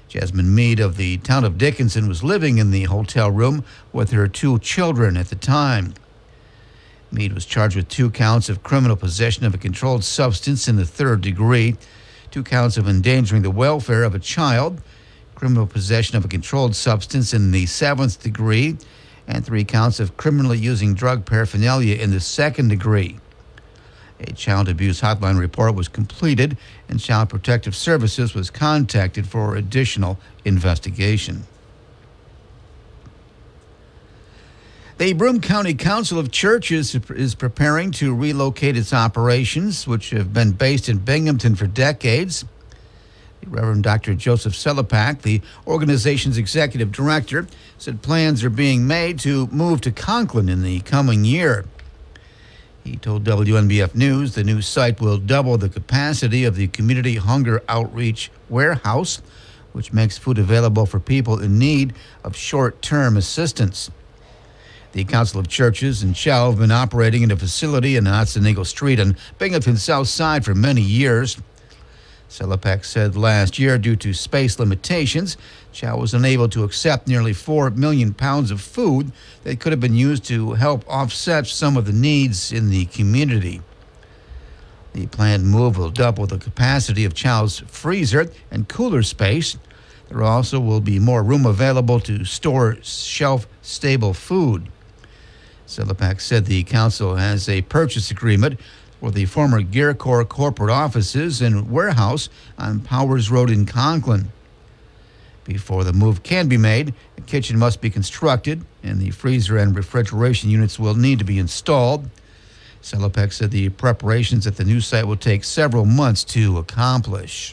Jasmine Mead of the town of Dickinson was living in the hotel room with her 2 children at the time. Mead was charged with 2 counts of criminal possession of a controlled substance in the 3rd degree, 2 counts of endangering the welfare of a child, criminal possession of a controlled substance in the 7th degree, and 3 counts of criminally using drug paraphernalia in the 2nd degree. A child abuse hotline report was completed, and Child Protective Services was contacted for additional investigation. The Broome County Council of Churches is preparing to relocate its operations, which have been based in Binghamton for decades. The Reverend Dr. Joseph Selepak, the organization's executive director, said plans are being made to move to Conklin in the coming year. He told WNBF News the new site will double the capacity of the Community Hunger Outreach Warehouse, which makes food available for people in need of short-term assistance. The Council of Churches and Shell have been operating in a facility in Otsego Street on Binghamton's south side for many years. Selepak said last year, due to space limitations, Shell was unable to accept nearly 4 million pounds of food that could have been used to help offset some of the needs in the community. The planned move will double the capacity of Chow's freezer and cooler space. There also will be more room available to store shelf-stable food. Selepak said the council has a purchase agreement for the former Gear Corps corporate offices and warehouse on Powers Road in Conklin. Before the move can be made, a kitchen must be constructed, and the freezer and refrigeration units will need to be installed. Selepak said the preparations at the new site will take several months to accomplish.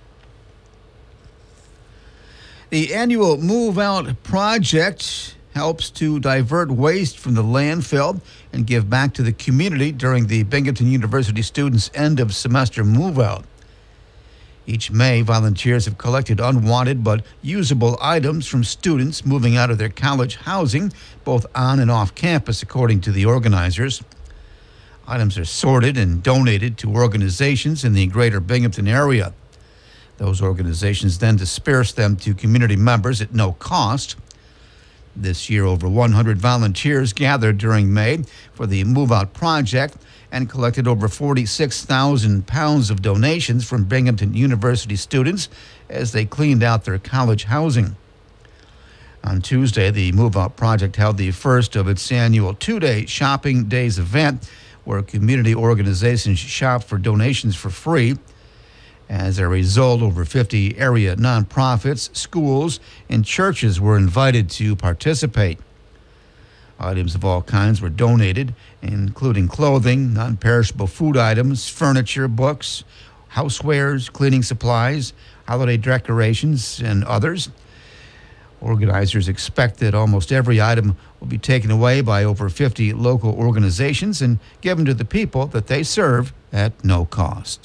The annual Move Out project helps to divert waste from the landfill and give back to the community during the Binghamton University students' end-of-semester move-out. Each May, volunteers have collected unwanted but usable items from students moving out of their college housing, both on and off campus, according to the organizers. Items are sorted and donated to organizations in the greater Binghamton area. Those organizations then disperse them to community members at no cost. This year, over 100 volunteers gathered during May for the Move Out project and collected over 46,000 pounds of donations from Binghamton University students as they cleaned out their college housing. On Tuesday, the Move Out project held the first of its annual 2-day Shopping Days event, where community organizations shop for donations for free. As a result, over 50 area nonprofits, schools, and churches were invited to participate. Items of all kinds were donated, including clothing, non-perishable food items, furniture, books, housewares, cleaning supplies, holiday decorations, and others. Organizers expect that almost every item will be taken away by over 50 local organizations and given to the people that they serve at no cost.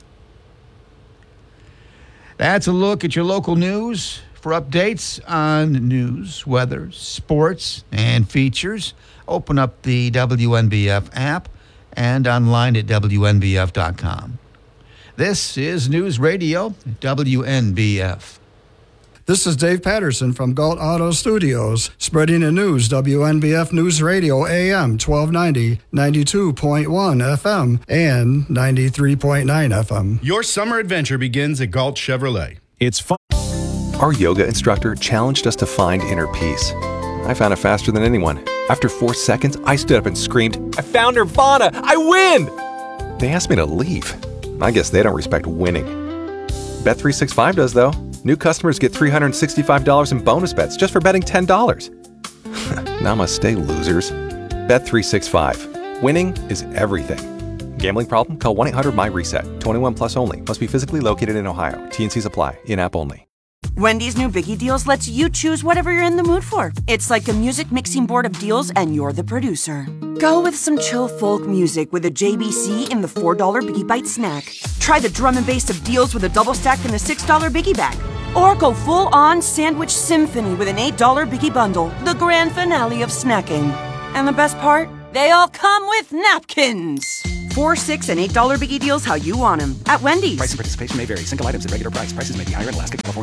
That's a look at your local news. For updates on news, weather, sports, and features, open up the WNBF app and online at WNBF.com. This is News Radio WNBF. This is Dave Patterson from Galt Auto Studios, spreading the news, WNBF News Radio AM 1290, 92.1 FM, and 93.9 FM. Your summer adventure begins at Galt Chevrolet. It's fun. Our yoga instructor challenged us to find inner peace. I found it faster than anyone. After 4 seconds, I stood up and screamed, "I found Nirvana! I win!" They asked me to leave. I guess they don't respect winning. Bet365 does, though. New customers get $365 in bonus bets just for betting $10. Namaste, losers. Bet365. Winning is everything. Gambling problem? Call 1-800-MY-RESET. 21 plus only. Must be physically located in Ohio. T&Cs apply. In-app only. Wendy's new Biggie Deals lets you choose whatever you're in the mood for. It's like a music mixing board of deals, and you're the producer. Go with some chill folk music with a JBC in the $4 Biggie Bite snack. Try the drum and bass of deals with a double stack in the $6 Biggie Bag. Or go full-on sandwich symphony with an $8 Biggie Bundle, the grand finale of snacking. And the best part? They all come with napkins. $4, $6, and $8 Biggie Deals how you want them at Wendy's. Price and participation may vary. Single items at regular price. Prices may be higher in Alaska, California, and Hawaii.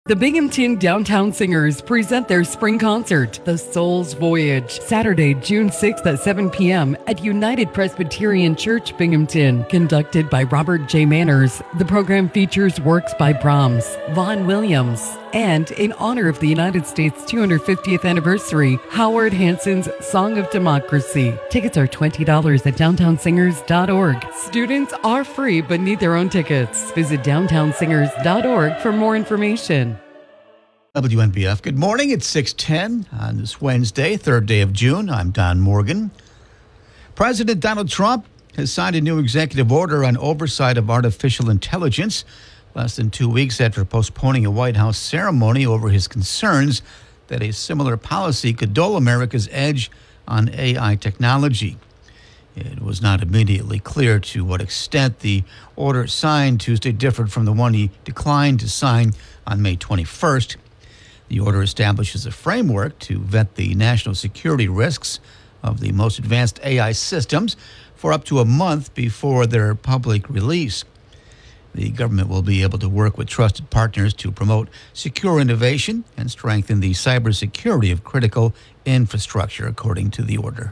The Binghamton Downtown Singers present their spring concert, The Soul's Voyage, Saturday, June 6th at 7 p.m. at United Presbyterian Church, Binghamton. Conducted by Robert J. Manners, the program features works by Brahms, Vaughan Williams, and in honor of the United States 250th anniversary, Howard Hanson's Song of Democracy. Tickets are $20 at downtownsingers.org. Students are free but need their own tickets. Visit downtownsingers.org for more information. WNBF. Good morning. It's 6:10 on this Wednesday, 3rd day of June. I'm Don Morgan. President Donald Trump has signed a new executive order on oversight of artificial intelligence less than 2 weeks after postponing a White House ceremony over his concerns that a similar policy could dull America's edge on AI technology. It was not immediately clear to what extent the order signed Tuesday differed from the one he declined to sign on May 21st. The order establishes a framework to vet the national security risks of the most advanced AI systems for up to a month before their public release. The government will be able to work with trusted partners to promote secure innovation and strengthen the cybersecurity of critical infrastructure, according to the order.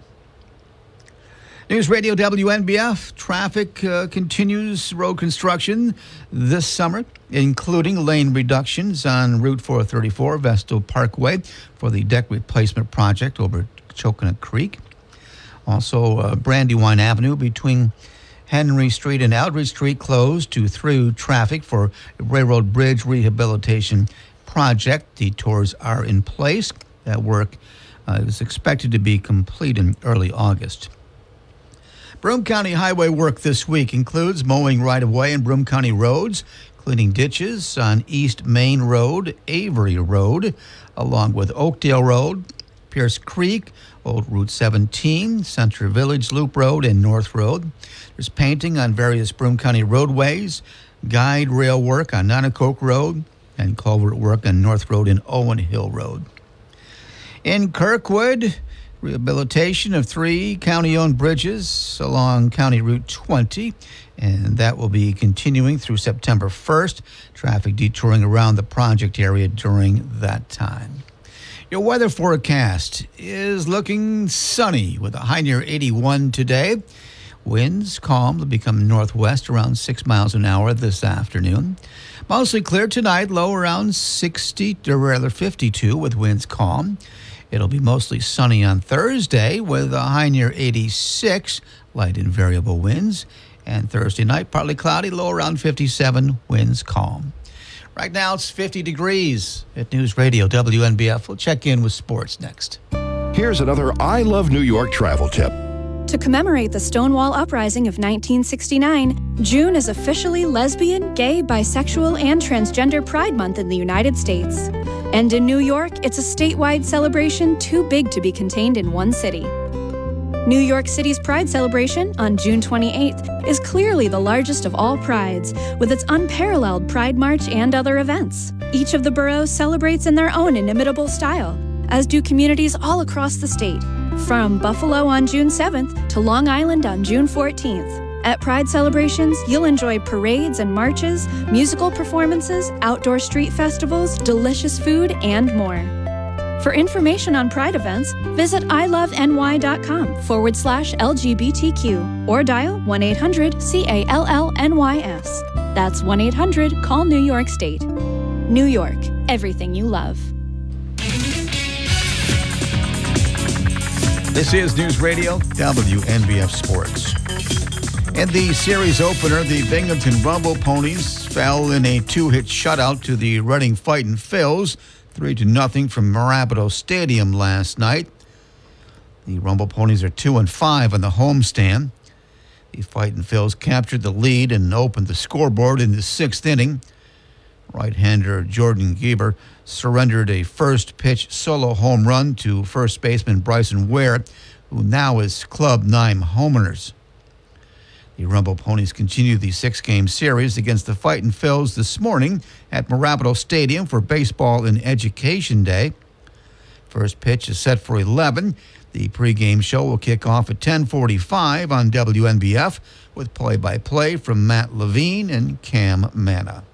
News Radio WNBF. Traffic continues road construction this summer, including lane reductions on Route 434 Vestal Parkway for the deck replacement project over Coconut Creek. Also, Brandywine Avenue between Henry Street and Eldridge Street closed to through traffic for a railroad bridge rehabilitation project. Detours are in place. That work is expected to be complete in early August. Broome County highway work this week includes mowing right-of-way and Broome County roads, cleaning ditches on East Main Road, Avery Road, along with Oakdale Road, Pierce Creek, Old Route 17, Center Village Loop Road, and North Road. There's painting on various Broome County roadways, guide rail work on Nonocoke Road, and culvert work on North Road and Owen Hill Road. In Kirkwood, rehabilitation of 3 county-owned bridges along County Route 20, and that will be continuing through September 1st. Traffic detouring around the project area during that time. Your weather forecast is looking sunny with a high near 81 today. Winds calm to become northwest around 6 miles an hour this afternoon. Mostly clear tonight, low around 60 or rather 52 with winds calm. It'll be mostly sunny on Thursday with a high near 86, light and variable winds. And Thursday night, partly cloudy, low around 57, winds calm. Right now, it's 50 degrees at News Radio WNBF. We'll check in with sports next. Here's another I Love New York travel tip. To commemorate the Stonewall Uprising of 1969, June is officially Lesbian, Gay, Bisexual, and Transgender Pride Month in the United States. And in New York, it's a statewide celebration too big to be contained in one city. New York City's Pride celebration on June 28th is clearly the largest of all prides, with its unparalleled Pride March and other events. Each of the boroughs celebrates in their own inimitable style, as do communities all across the state, from Buffalo on June 7th to Long Island on June 14th. At Pride celebrations, you'll enjoy parades and marches, musical performances, outdoor street festivals, delicious food, and more. For information on Pride events, visit iloveny.com/LGBTQ or dial 1-800-CALLNYS. That's 1-800-CALL New York State. New York, everything you love. This is News Radio WNBF Sports. In the series opener, the Binghamton Rumble Ponies fell in a 2-hit shutout to the Reading Fightin' Phils, 3-0 from Marabito Stadium last night. The Rumble Ponies are 2-5 on the homestand. The Fightin' Phils captured the lead and opened the scoreboard in the 6th inning. Right-hander Jordan Gieber surrendered a first-pitch solo home run to first baseman Bryson Ware, who now is club 9 homers. The Rumble Ponies continue the 6-game series against the Fightin' Phils this morning at Marabito Stadium for Baseball and Education Day. First pitch is set for 11. The pregame show will kick off at 10:45 on WNBF with play-by-play from Matt Levine and Cam Manna.